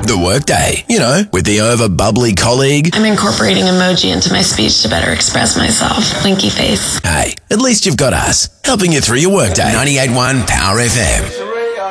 The Workday, you know, with the over-bubbly colleague. I'm incorporating emoji into my speech to better express myself. Winky face. Hey, at least you've got us, helping you through your workday. 98.1 Power FM.